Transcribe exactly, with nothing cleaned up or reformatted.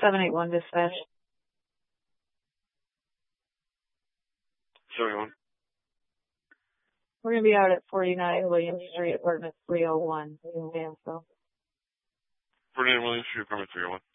seven eight one dispatch. seven eight one. We're going to be out at forty-nine William Street, apartment three oh one in Mansfield. forty-nine William Street, apartment three oh one.